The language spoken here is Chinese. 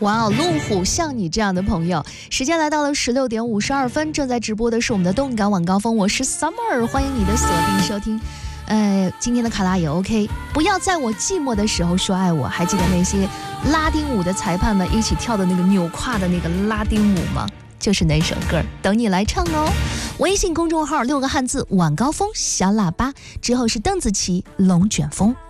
哇哦，路虎像你这样的朋友。时间来到了16点52分，正在直播的是我们的动感晚高峰，我是 Summer， 欢迎你的锁定收听。今天的卡拉也 OK， 不要在我寂寞的时候说爱我。还记得那些拉丁舞的裁判们一起跳的那个扭胯的那个拉丁舞吗？就是那首歌，等你来唱哦。微信公众号6个汉字晚高峰小喇叭，之后是邓紫棋龙卷风。